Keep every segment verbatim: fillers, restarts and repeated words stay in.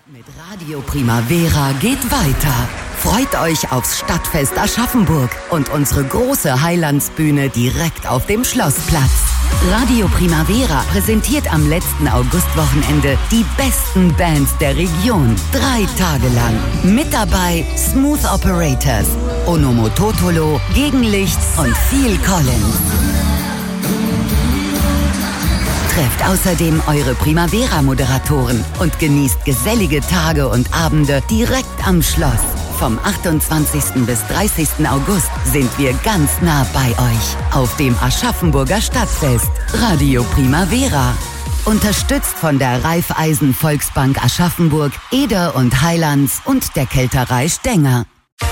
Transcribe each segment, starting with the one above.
Mit Radio Primavera geht weiter. Freut euch aufs Stadtfest Aschaffenburg und unsere große Heilandsbühne direkt auf dem Schlossplatz. Radio Primavera präsentiert am letzten Augustwochenende die besten Bands der Region. Drei Tage lang. Mit dabei Smooth Operators, Onomototolo, Gegenlicht und Phil Collins. Trefft außerdem eure Primavera-Moderatoren und genießt gesellige Tage und Abende direkt am Schloss. Vom achtundzwanzigsten bis dreißigsten August sind wir ganz nah bei euch auf dem Aschaffenburger Stadtfest. Radio Primavera. Unterstützt von der Raiffeisen Volksbank Aschaffenburg, Eder und Heilands und der Kälterei Stenger.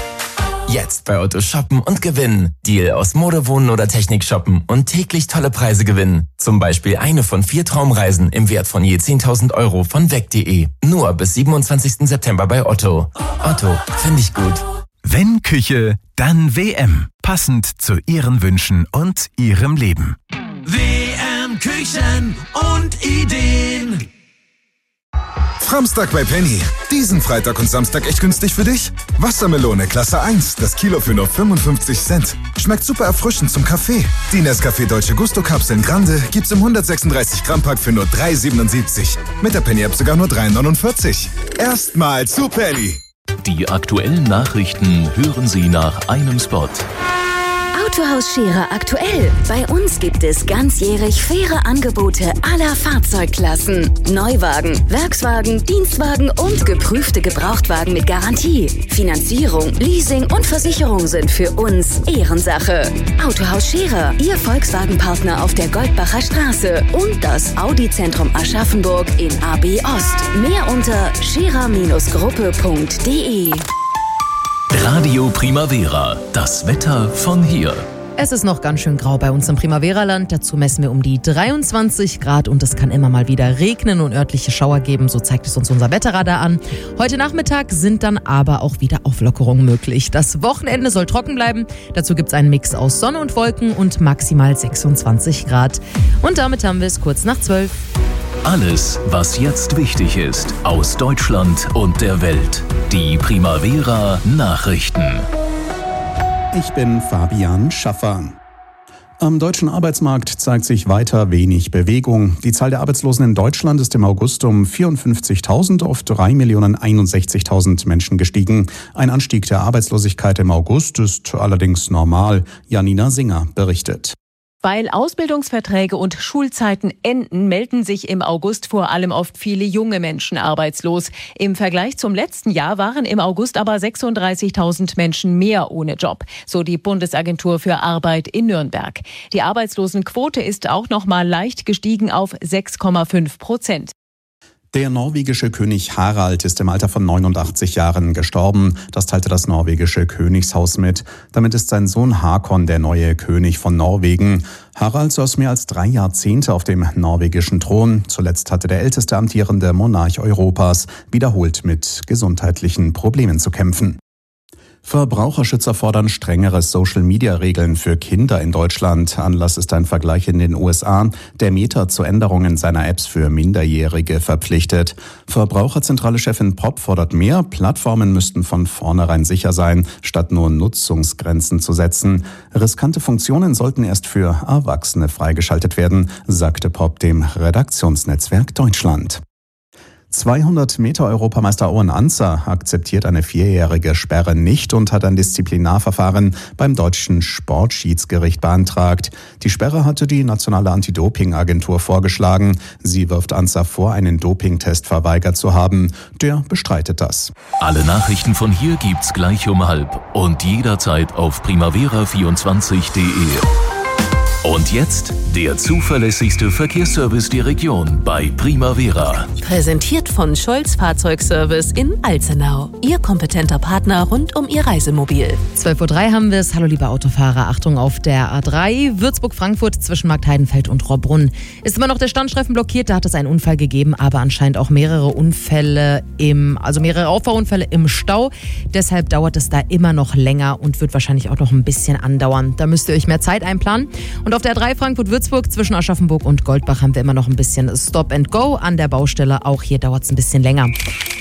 Jetzt bei Otto shoppen und gewinnen. Deal aus Mode, Wohnen oder Technik shoppen und täglich tolle Preise gewinnen. Zum Beispiel eine von vier Traumreisen im Wert von je zehntausend Euro von weg punkt de. Nur bis siebenundzwanzigsten September bei Otto. Otto, finde ich gut. Wenn Küche, dann W M. Passend zu Ihren Wünschen und Ihrem Leben. W M Küchen und Ideen. Samstag bei Penny. Diesen Freitag und Samstag echt günstig für dich? Wassermelone Klasse eins, das Kilo für nur fünfundfünfzig Cent. Schmeckt super erfrischend zum Kaffee. Die Nescafé Dolce Gusto Kapseln Grande gibt's im hundertsechsunddreißig Gramm Pack für nur drei siebenundsiebzig. Mit der Penny App sogar nur drei neunundvierzig. Erstmal zu Penny. Die aktuellen Nachrichten hören Sie nach einem Spot. Autohaus Scherer aktuell. Bei uns gibt es ganzjährig faire Angebote aller Fahrzeugklassen. Neuwagen, Werkswagen, Dienstwagen und geprüfte Gebrauchtwagen mit Garantie. Finanzierung, Leasing und Versicherung sind für uns Ehrensache. Autohaus Scherer, Ihr Volkswagen-Partner auf der Goldbacher Straße und das Audi-Zentrum Aschaffenburg in A B Ost. Mehr unter scherer Gruppe punkt de. Radio Primavera, das Wetter von hier. Es ist noch ganz schön grau bei uns im Primavera-Land. Dazu messen wir um die dreiundzwanzig Grad und es kann immer mal wieder regnen und örtliche Schauer geben. So zeigt es uns unser Wetterradar an. Heute Nachmittag sind dann aber auch wieder Auflockerungen möglich. Das Wochenende soll trocken bleiben. Dazu gibt es einen Mix aus Sonne und Wolken und maximal sechsundzwanzig Grad. Und damit haben wir es kurz nach zwölf. Alles, was jetzt wichtig ist, aus Deutschland und der Welt. Die Primavera Nachrichten. Ich bin Fabian Schaffer. Am deutschen Arbeitsmarkt zeigt sich weiter wenig Bewegung. Die Zahl der Arbeitslosen in Deutschland ist im August um vierundfünfzigtausend auf drei Millionen einundsechzigtausend Menschen gestiegen. Ein Anstieg der Arbeitslosigkeit im August ist allerdings normal. Janina Singer berichtet. Weil Ausbildungsverträge und Schulzeiten enden, melden sich im August vor allem oft viele junge Menschen arbeitslos. Im Vergleich zum letzten Jahr waren im August aber sechsunddreißigtausend Menschen mehr ohne Job, so die Bundesagentur für Arbeit in Nürnberg. Die Arbeitslosenquote ist auch noch mal leicht gestiegen auf sechs Komma fünf Prozent. Der norwegische König Harald ist im Alter von neunundachtzig Jahren gestorben. Das teilte das norwegische Königshaus mit. Damit ist sein Sohn Hakon der neue König von Norwegen. Harald saß mehr als drei Jahrzehnte auf dem norwegischen Thron. Zuletzt hatte der älteste amtierende Monarch Europas wiederholt mit gesundheitlichen Problemen zu kämpfen. Verbraucherschützer fordern strengere Social-Media-Regeln für Kinder in Deutschland. Anlass ist ein Vergleich in den U S A, der Meta zu Änderungen seiner Apps für Minderjährige verpflichtet. Verbraucherzentrale Chefin Popp fordert mehr. Plattformen müssten von vornherein sicher sein, statt nur Nutzungsgrenzen zu setzen. Riskante Funktionen sollten erst für Erwachsene freigeschaltet werden, sagte Popp dem Redaktionsnetzwerk Deutschland. zweihundert Meter Europameister Owen Ancer akzeptiert eine vierjährige Sperre nicht und hat ein Disziplinarverfahren beim deutschen Sportschiedsgericht beantragt. Die Sperre hatte die nationale Anti-Doping-Agentur vorgeschlagen. Sie wirft Ancer vor, einen Dopingtest verweigert zu haben. Der bestreitet das. Alle Nachrichten von hier gibt's gleich um halb und jederzeit auf primavera vierundzwanzig punkt de. Und jetzt der zuverlässigste Verkehrsservice der Region bei Primavera. Präsentiert von Scholz Fahrzeugservice in Alzenau. Ihr kompetenter Partner rund um Ihr Reisemobil. zwölf Uhr drei haben wir es. Hallo liebe Autofahrer. Achtung auf der A drei. Würzburg-Frankfurt zwischen Marktheidenfeld und Rohrbrunn. Ist immer noch der Standstreifen blockiert. Da hat es einen Unfall gegeben, aber anscheinend auch mehrere Unfälle im, also mehrere Auffahrunfälle im Stau. Deshalb dauert es da immer noch länger und wird wahrscheinlich auch noch ein bisschen andauern. Da müsst ihr euch mehr Zeit einplanen. Und auf der A drei Frankfurt-Würzburg zwischen Aschaffenburg und Goldbach haben wir immer noch ein bisschen Stop and Go an der Baustelle. Auch hier dauert es ein bisschen länger.